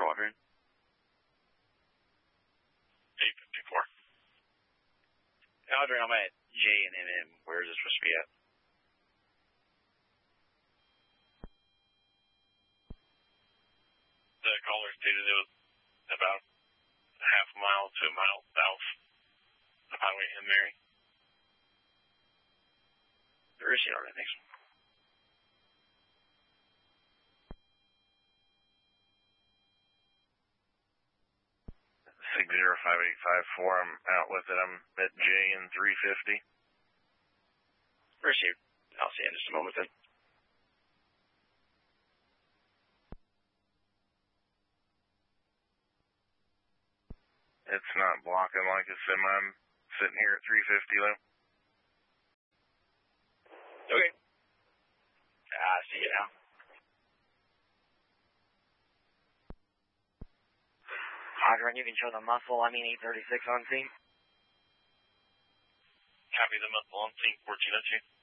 Audrey. 854. Audrey, I'm at J&M. Where is this supposed to be at? The caller stated it was about a half a mile to a mile south of Highway N. Mary. Where is he already? Thanks. 60584. I'm out with it. I'm at J and 350. Received. I'll see you in just a moment then. It's not blocking like a semi. I'm sitting here at 350 though. Okay. I see you now. Audrey, you can show the muscle, 836 on scene. Copy the muscle on scene, 1402.